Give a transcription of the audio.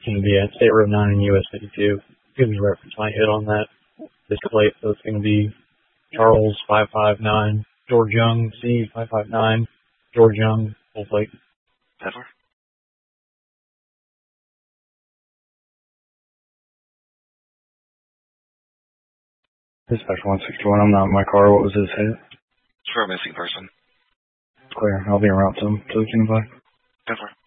Going to be at State Road 9 and US 52. Give me reference my hit on that. This plate, so it's going to be Charles 559, George Young C 559, George Young, full plate. Ever? Dispatch 161, I'm not in my car. What was his hit? It's for a missing person. Clear. I'll be around to him. Please, anybody? Ever.